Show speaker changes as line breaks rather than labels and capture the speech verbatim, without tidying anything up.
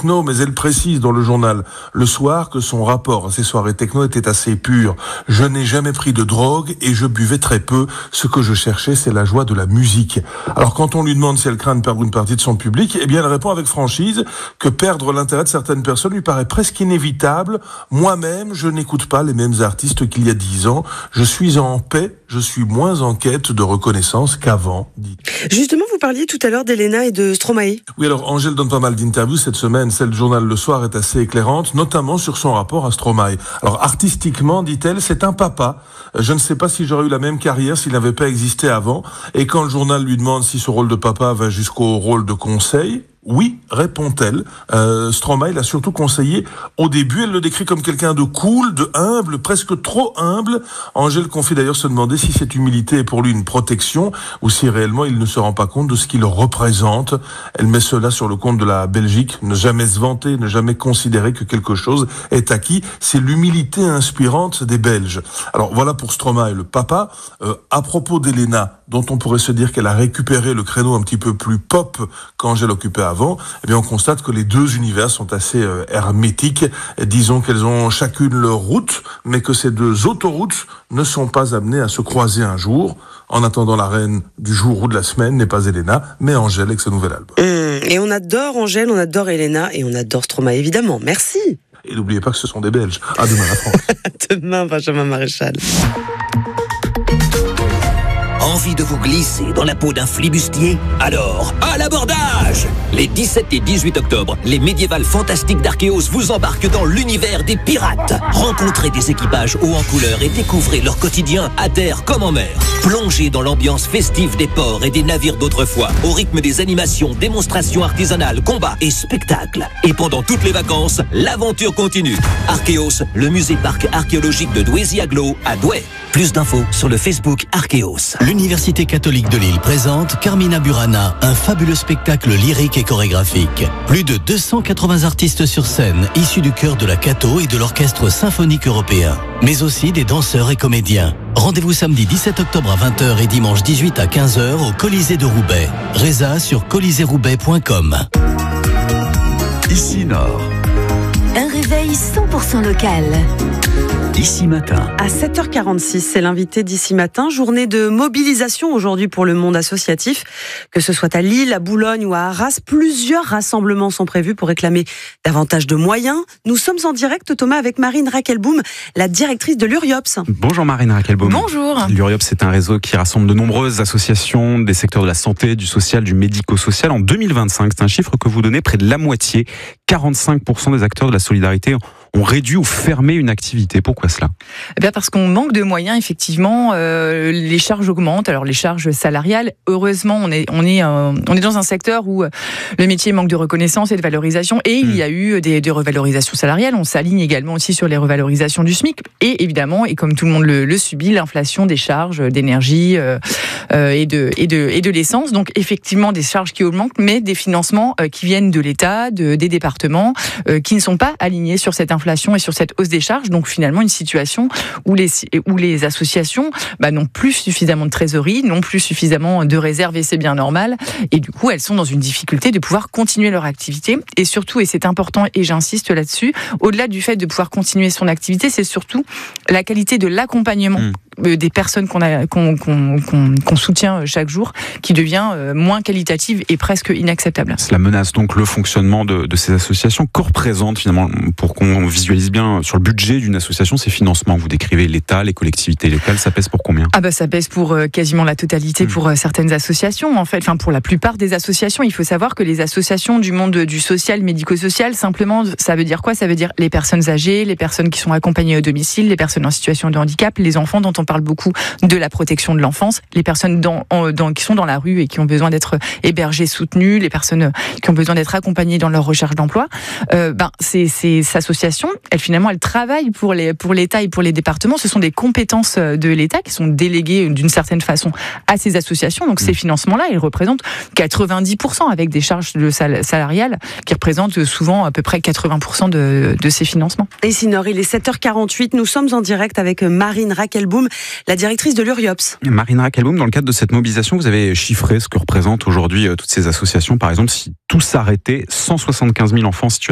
techno, mais elle précise dans le journal Le Soir que son rapport à ces soirées techno était assez pur. Je n'ai jamais pris de drogue et je buvais très peu. Ce que je cherchais, c'est la joie de la musique. Alors quand on lui demande si elle craint de perdre une partie de son public, eh bien elle répond avec franchise que perdre l'intérêt de certaines personnes lui paraît presque inévitable. Moi-même, je n'écoute pas les mêmes artistes qu'il y a dix ans. Je suis en paix, je suis moins en quête de reconnaissance qu'avant, dit.
Justement, vous parliez tout à l'heure d'Elena et de Stromae.
Oui, alors Angèle donne pas mal d'interviews cette semaine. Celle du journal Le Soir est assez éclairante, notamment sur son rapport à Stromae. Alors artistiquement, dit-elle, c'est un papa. Je ne sais pas si j'aurais eu la même carrière s'il n'avait pas existé avant. Et quand le journal lui demande si ce rôle de papa va jusqu'au rôle de conseil, oui, répond-elle. Euh, Stromae l'a surtout conseillé au début. Elle le décrit comme quelqu'un de cool, de humble, presque trop humble. Angèle confie d'ailleurs se demander si cette humilité est pour lui une protection ou si réellement il ne se rend pas compte de ce qu'il représente. Elle met cela sur le compte de la Belgique. Ne jamais se vanter, ne jamais considérer que quelque chose est acquis. C'est l'humilité inspirante des Belges. Alors voilà pour Stromae, le papa. Euh, à propos d'Elena, dont on pourrait se dire qu'elle a récupéré le créneau un petit peu plus pop qu'Angèle occupait avant, eh bien on constate que les deux univers sont assez euh, hermétiques. Et disons qu'elles ont chacune leur route, mais que ces deux autoroutes ne sont pas amenées à se croiser un jour. En attendant, la reine du jour ou de la semaine n'est pas Elena, mais Angèle avec ce nouvel album.
Mmh, et on adore Angèle, on adore Elena et on adore Stromae, évidemment. Merci.
Et n'oubliez pas que ce sont des Belges. À demain la France.
Demain, Benjamin Maréchal.
Envie de vous glisser dans la peau d'un flibustier? Alors, à l'abordage! Les dix-sept et dix-huit octobre, les médiévales fantastiques d'Archéos vous embarquent dans l'univers des pirates. Rencontrez des équipages hauts en couleur et découvrez leur quotidien à terre comme en mer. Plongez dans l'ambiance festive des ports et des navires d'autrefois, au rythme des animations, démonstrations artisanales, combats et spectacles. Et pendant toutes les vacances, l'aventure continue. Archéos, le musée-parc archéologique de Douaisis-Aglo à Douai. Plus d'infos sur le Facebook Archéos.
L'Université catholique de Lille présente Carmina Burana, un fabuleux spectacle lyrique et chorégraphique. Plus de deux cent quatre-vingts artistes sur scène, issus du chœur de la Catho et de l'Orchestre symphonique européen, mais aussi des danseurs et comédiens. Rendez-vous samedi dix-sept octobre à vingt heures et dimanche dix-huit à quinze heures au Colisée de Roubaix. Résa sur colisée roubaix point com.
Ici Nord.
Un réveil cent pour cent local.
D'ici matin.
À sept heures quarante-six, c'est l'invité d'Ici Matin. Journée de mobilisation aujourd'hui pour le monde associatif. Que ce soit à Lille, à Boulogne ou à Arras, plusieurs rassemblements sont prévus pour réclamer davantage de moyens. Nous sommes en direct, Thomas, avec Marine Rakelboum, la directrice de l'Uriops.
Bonjour Marine Rakelboum.
Bonjour.
L'Uriops, c'est un réseau qui rassemble de nombreuses associations des secteurs de la santé, du social, du médico-social. En deux mille vingt-cinq, c'est un chiffre que vous donnez, près de la moitié, quarante-cinq pour cent des acteurs de la solidarité ont réduit ou fermé une activité. Pourquoi cela ?
Eh bien parce qu'on manque de moyens, effectivement. Euh, les charges augmentent. Alors les charges salariales, heureusement, on est on est euh, on est dans un secteur où le métier manque de reconnaissance et de valorisation. Et mmh. il y a eu des, des revalorisations salariales. On s'aligne également aussi sur les revalorisations du SMIC. Et évidemment, et comme tout le monde le, le subit, l'inflation des charges d'énergie euh, euh, et de et de et de l'essence. Donc effectivement des charges qui augmentent, mais des financements euh, qui viennent de l'État, de, des départements, euh, qui ne sont pas alignés sur cette inflation et sur cette hausse des charges. Donc finalement une situation où les, où les associations bah, n'ont plus suffisamment de trésorerie, n'ont plus suffisamment de réserves, et c'est bien normal. Et du coup, elles sont dans une difficulté de pouvoir continuer leur activité. Et surtout, et c'est important, et j'insiste là-dessus, au-delà du fait de pouvoir continuer son activité, c'est surtout la qualité de l'accompagnement mmh. des personnes qu'on, a, qu'on, qu'on, qu'on, qu'on soutient chaque jour, qui devient moins qualitative et presque inacceptable.
Cela menace donc le fonctionnement de, de ces associations. Que représente finalement, pour qu'on visualise bien sur le budget d'une association, ces financements? Vous décrivez l'État, les collectivités locales, ça pèse pour combien?
Ah bah ça pèse pour euh, quasiment la totalité, mmh. pour euh, certaines associations en fait, enfin pour la plupart des associations. Il faut savoir que les associations du monde du social, médico-social, simplement, ça veut dire quoi? Ça veut dire les personnes âgées, les personnes qui sont accompagnées au domicile, les personnes en situation de handicap, les enfants dont on parle beaucoup de la protection de l'enfance, les personnes dans, en, dans, qui sont dans la rue et qui ont besoin d'être hébergées, soutenues, les personnes qui ont besoin d'être accompagnées dans leur recherche d'emploi. Euh, ben ces, ces associations, elles finalement, elles travaillent pour les pour l'État et pour les départements. Ce sont des compétences de l'État qui sont déléguées d'une certaine façon à ces associations. Donc ces financements-là, ils représentent quatre-vingt-dix pour cent avec des charges de sal- salariales qui représentent souvent à peu près quatre-vingts pour cent de, de ces financements.
Et sinon, il est sept heures quarante-huit. Nous sommes en direct avec Marine Rakelboum, la directrice de l'Uriops.
Marine Rakelboum, dans le cadre de cette mobilisation, vous avez chiffré ce que représentent aujourd'hui toutes ces associations. Par exemple, si tout s'arrêtait, cent soixante-quinze mille enfants en situation